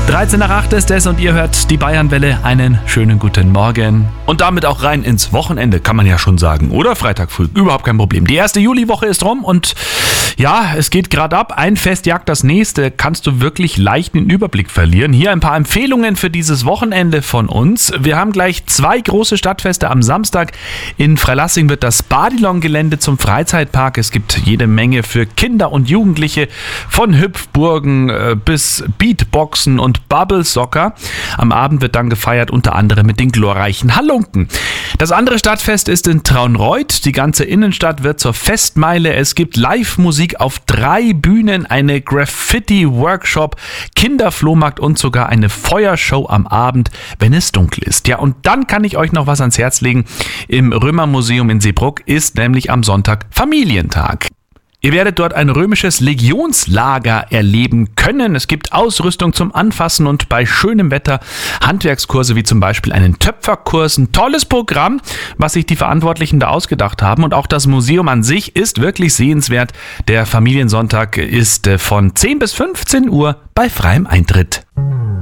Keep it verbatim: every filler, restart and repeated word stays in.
dreizehn nach acht ist es und ihr hört die Bayernwelle. Einen schönen guten Morgen. Und damit auch rein ins Wochenende, kann man ja schon sagen. Oder Freitag früh, überhaupt kein Problem. Die erste Juliwoche ist rum und ja, es geht gerade ab. Ein Fest jagt das nächste. Kannst du wirklich leicht den Überblick verlieren. Hier ein paar Empfehlungen für dieses Wochenende von uns. Wir haben gleich zwei große Stadtfeste am Samstag. In Freilassing wird das Badilon-Gelände zum Freizeitpark. Es gibt jede Menge für Kinder und Jugendliche. Von Hüpfburgen äh, bis Beatboxen und Bubble Soccer. Am Abend wird dann gefeiert unter anderem mit den glorreichen Halunken. Das andere Stadtfest ist in Traunreut. Die ganze Innenstadt wird zur Festmeile. Es gibt Live-Musik auf drei Bühnen, eine Graffiti-Workshop, Kinderflohmarkt und sogar eine Feuershow am Abend, wenn es dunkel ist. Ja, und dann kann ich euch noch was ans Herz legen. Im Römermuseum in Seebrugg ist nämlich am Sonntag Familientag. Ihr werdet dort ein römisches Legionslager erleben können. Es gibt Ausrüstung zum Anfassen und bei schönem Wetter Handwerkskurse wie zum Beispiel einen Töpferkurs. Ein tolles Programm, was sich die Verantwortlichen da ausgedacht haben. Und auch das Museum an sich ist wirklich sehenswert. Der Familiensonntag ist von zehn bis fünfzehn Uhr bei freiem Eintritt.